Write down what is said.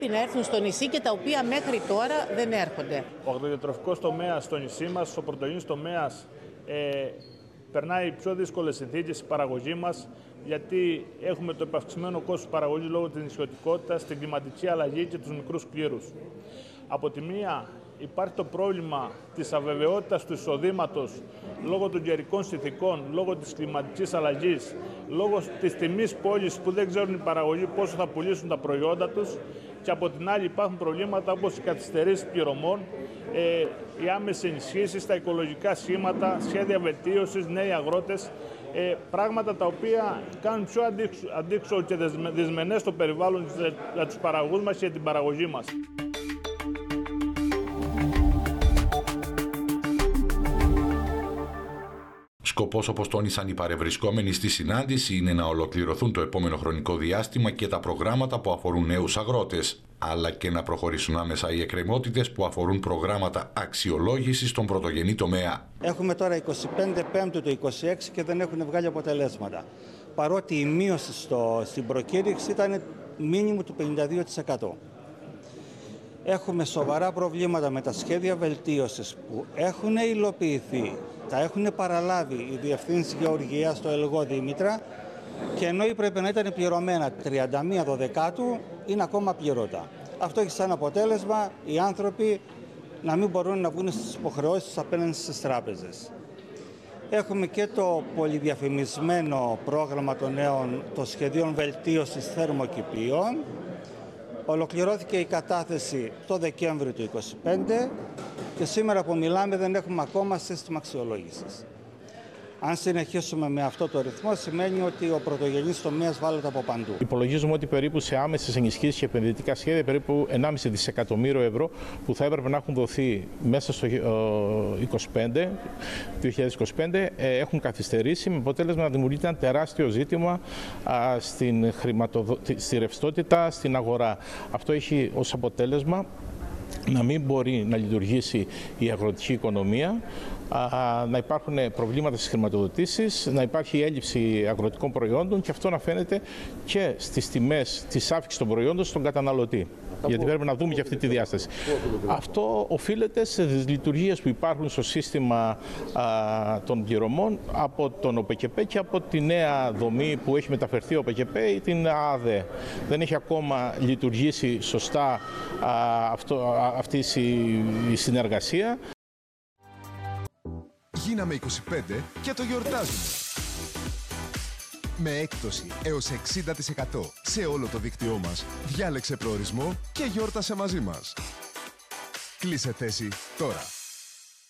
Να έρθουν στο νησί και τα οποία μέχρι τώρα δεν έρχονται. Ο αγροδιατροφικός τομέας στο νησί μας, ο πρωτογενής τομέας, περνάει πιο δύσκολες συνθήκες η παραγωγή μας, γιατί έχουμε το επαυξημένο κόστος παραγωγής λόγω της νησιωτικότητας, την κλιματική αλλαγή και τους μικρούς κλήρους. Από τη μία υπάρχει το πρόβλημα της αβεβαιότητας του εισοδήματος λόγω των καιρικών συνθηκών, λόγω της κλιματικής αλλαγής, λόγω της τιμής πώλησης που δεν ξέρουν οι παραγωγοί πόσο θα πουλήσουν τα προϊόντα τους, και από την άλλη υπάρχουν προβλήματα όπως οι καθυστερήσεις πληρωμών, οι άμεσες ενισχύσεις, τα οικολογικά σχήματα, σχέδια βελτίωσης, νέοι αγρότες, πράγματα τα οποία κάνουν πιο αντίξωο και δυσμενές το περιβάλλον για τους παραγωγούς μας και την παραγωγή μας. Σκοπός, όπως τόνισαν οι παρευρισκόμενοι στη συνάντηση, είναι να ολοκληρωθούν το επόμενο χρονικό διάστημα και τα προγράμματα που αφορούν νέους αγρότες, αλλά και να προχωρήσουν άμεσα οι εκκρεμότητες που αφορούν προγράμματα αξιολόγησης στον πρωτογενή τομέα. Έχουμε τώρα 25 Πέμπτου το 26 και δεν έχουν βγάλει αποτελέσματα. Παρότι η μείωση στην προκήρυξη ήταν μίνιμου του 52%. Έχουμε σοβαρά προβλήματα με τα σχέδια βελτίωσης που έχουν υλοποιηθεί, τα έχουν παραλάβει οι διευθύνσεις γεωργίας στο Ελγό Δήμητρα, και ενώ έπρεπε να ήταν πληρωμένα 31 Δεκάτου, είναι ακόμα πληρώτα. Αυτό έχει σαν αποτέλεσμα οι άνθρωποι να μην μπορούν να βγουν στις υποχρεώσεις απέναντι στις τράπεζες. Έχουμε και το πολυδιαφημισμένο πρόγραμμα των νέων των σχεδίων βελτίωσης θερμοκηπίων. Ολοκληρώθηκε η κατάθεση το Δεκέμβριο του 2025 και σήμερα που μιλάμε δεν έχουμε ακόμα σύστημα αξιολόγησης. Αν συνεχίσουμε με αυτό το ρυθμό, σημαίνει ότι ο πρωτογενής τομέας βάλεται από παντού. Υπολογίζουμε ότι περίπου σε άμεσες ενισχύσεις και επενδυτικά σχέδια περίπου 1,5 δισεκατομμύριο ευρώ που θα έπρεπε να έχουν δοθεί μέσα στο 2025 έχουν καθυστερήσει, με αποτέλεσμα να δημιουργείται ένα τεράστιο ζήτημα στη ρευστότητα στην αγορά. Αυτό έχει ως αποτέλεσμα να μην μπορεί να λειτουργήσει η αγροτική οικονομία, να υπάρχουν προβλήματα στις χρηματοδοτήσεις, να υπάρχει έλλειψη αγροτικών προϊόντων και αυτό να φαίνεται και στις τιμές της αύξησης των προϊόντων στον καταναλωτή. Γιατί πρέπει να δούμε και αυτή τη διάσταση. Αυτό οφείλεται σε λειτουργίες που υπάρχουν στο σύστημα των πληρωμών από τον ΟΠΕΚΕΠΕ και από τη νέα δομή που έχει μεταφερθεί ο ΟΠΕΚΕΠΕ ή την ΑΔΕ. Δεν έχει ακόμα λειτουργήσει σωστά αυτή η συνεργασία. Γίναμε 25 και το γιορτάζουμε. Με έκπτωση έως 60% σε όλο το δίκτυό μας. Διάλεξε προορισμό και γιόρτασε μαζί μας. Κλείσε θέση τώρα.